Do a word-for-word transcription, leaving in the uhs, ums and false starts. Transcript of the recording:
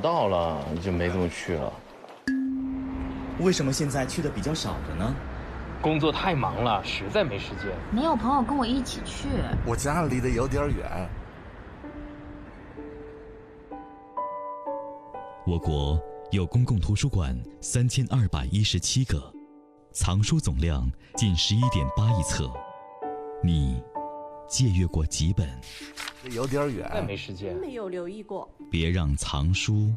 到了，就没怎么去了。 为什么现在去的比较少了呢？ 工作太忙了，实在没时间。 没有朋友跟我一起去。 我家离得有点远。 我国有公共图书馆三千二百一十七个，藏书总量近十一点八亿册。你借阅过几本？ 有点远， 再没时间。 没有留意过。 别让藏书